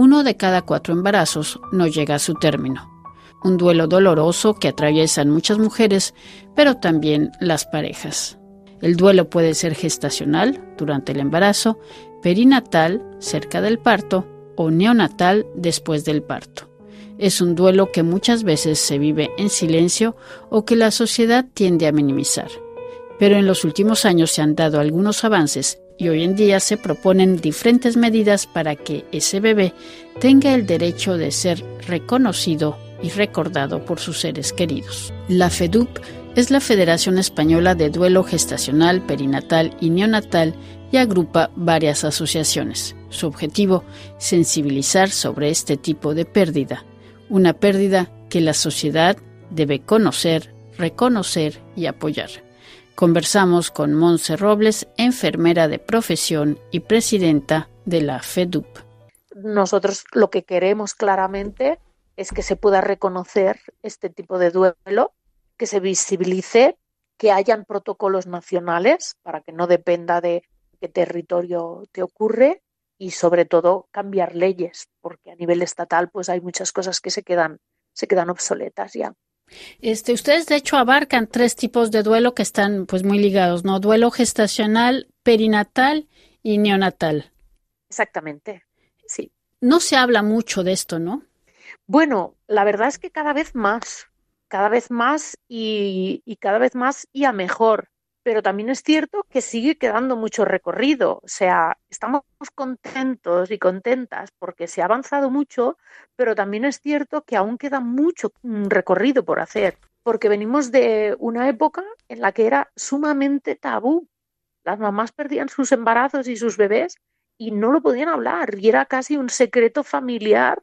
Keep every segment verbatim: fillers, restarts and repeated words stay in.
Uno de cada cuatro embarazos no llega a su término. Un duelo doloroso que atraviesan muchas mujeres, pero también las parejas. El duelo puede ser gestacional, durante el embarazo, perinatal, cerca del parto, o neonatal, después del parto. Es un duelo que muchas veces se vive en silencio o que la sociedad tiende a minimizar. Pero en los últimos años se han dado algunos avances y hoy en día se proponen diferentes medidas para que ese bebé tenga el derecho de ser reconocido y recordado por sus seres queridos. La FEDUP es la Federación Española de Duelo Gestacional, Perinatal y Neonatal y agrupa varias asociaciones. Su objetivo, sensibilizar sobre este tipo de pérdida, una pérdida que la sociedad debe conocer, reconocer y apoyar. Conversamos con Montse Robles, enfermera de profesión y presidenta de la FEDUP. Nosotros lo que queremos claramente es que se pueda reconocer este tipo de duelo, que se visibilice, que hayan protocolos nacionales para que no dependa de qué territorio te ocurre y sobre todo cambiar leyes, porque a nivel estatal pues hay muchas cosas que se quedan, se quedan obsoletas ya. Este, ustedes de hecho abarcan tres tipos de duelo que están pues muy ligados, ¿no? Duelo gestacional, perinatal y neonatal. Exactamente, sí. No se habla mucho de esto, ¿no? Bueno, la verdad es que cada vez más, cada vez más y, y cada vez más y a mejor. Pero también es cierto que sigue quedando mucho recorrido. O sea, estamos contentos y contentas porque se ha avanzado mucho, pero también es cierto que aún queda mucho recorrido por hacer, porque venimos de una época en la que era sumamente tabú. Las mamás perdían sus embarazos y sus bebés y no lo podían hablar, y era casi un secreto familiar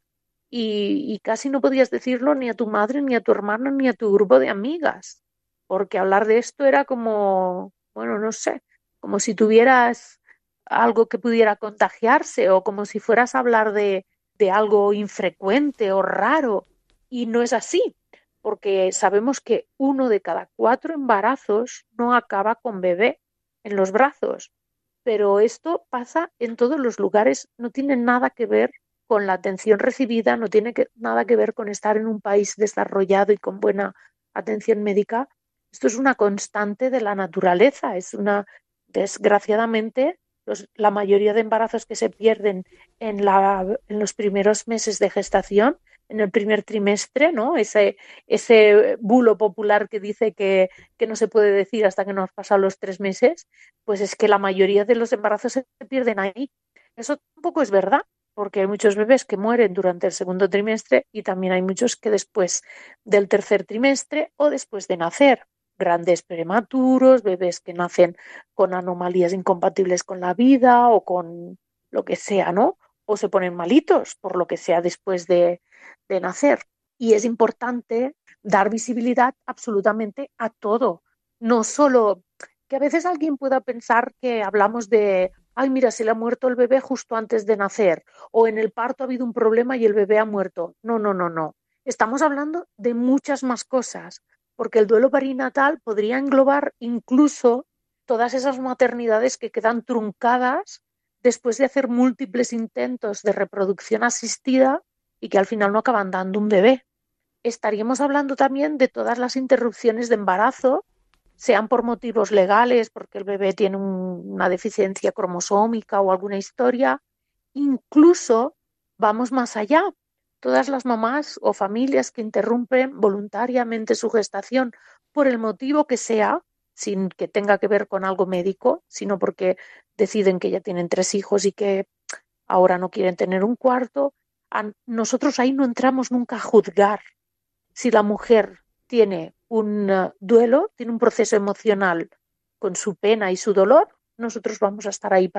y, y casi no podías decirlo ni a tu madre, ni a tu hermano, ni a tu grupo de amigas, porque hablar de esto era como, bueno, no sé, como si tuvieras algo que pudiera contagiarse o como si fueras a hablar de, de algo infrecuente o raro, y no es así, porque sabemos que uno de cada cuatro embarazos no acaba con bebé en los brazos, pero esto pasa en todos los lugares, no tiene nada que ver con la atención recibida, no tiene que, nada que ver con estar en un país desarrollado y con buena atención médica. Esto es una constante de la naturaleza, es una, desgraciadamente, los, la mayoría de embarazos que se pierden en, la, en los primeros meses de gestación, en el primer trimestre, ¿no? Ese, ese bulo popular que dice que, que no se puede decir hasta que no has pasado los tres meses, pues es que la mayoría de los embarazos se pierden ahí. Eso tampoco es verdad, porque hay muchos bebés que mueren durante el segundo trimestre y también hay muchos que después del tercer trimestre o después de nacer. Grandes prematuros, bebés que nacen con anomalías incompatibles con la vida o con lo que sea, ¿no? O se ponen malitos por lo que sea después de, de nacer. Y es importante dar visibilidad absolutamente a todo, no solo que a veces alguien pueda pensar que hablamos de, ay, mira, se le ha muerto el bebé justo antes de nacer, o en el parto ha habido un problema y el bebé ha muerto. No, no, no, no. Estamos hablando de muchas más cosas, porque el duelo perinatal podría englobar incluso todas esas maternidades que quedan truncadas después de hacer múltiples intentos de reproducción asistida y que al final no acaban dando un bebé. Estaríamos hablando también de todas las interrupciones de embarazo, sean por motivos legales, porque el bebé tiene un, una deficiencia cromosómica o alguna historia. Incluso vamos más allá. Todas las mamás o familias que interrumpen voluntariamente su gestación por el motivo que sea, sin que tenga que ver con algo médico, sino porque deciden que ya tienen tres hijos y que ahora no quieren tener un cuarto, nosotros ahí no entramos nunca a juzgar. Si la mujer tiene un uh, duelo, tiene un proceso emocional con su pena y su dolor, nosotros vamos a estar ahí para